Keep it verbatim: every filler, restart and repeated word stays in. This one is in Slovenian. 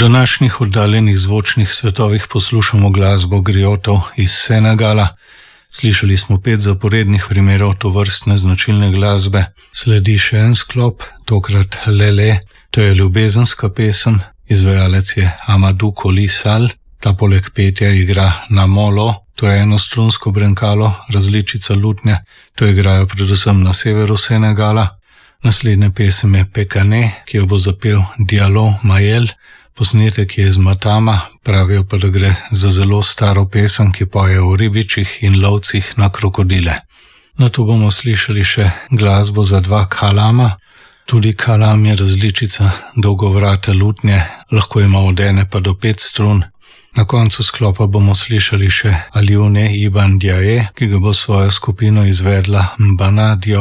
današnjih oddaljenih zvočnih svetovih poslušamo glasbo griotov iz Senegala. Slišali smo pet zaporednih primerov tovrstne značilne glasbe. Sledi še en sklop, tokrat Lele, to je ljubezenska pesem, izvajalec je Amadou Koli Sall. Ta poleg petja igra na molo, to je enostrunsko brenkalo, različica lutnje, to igrajo predvsem na severu Senegala. Naslednja pesem je Pekane, ki jo bo zapel Diallo Mayel. Posnetek je iz Matama, pravijo pa, da gre za zelo staro pesem, ki poje o ribičih in lovcih na krokodile. Nato bomo slišali še glasbo za dva kalama. Tudi kalam je različica dolgovrate lutnje, lahko ima od ene pa do pet strun. Na koncu sklopa bomo slišali še Alioune Ibn Diaye, ki ga bo svojo skupino izvedla Mbana Diaw.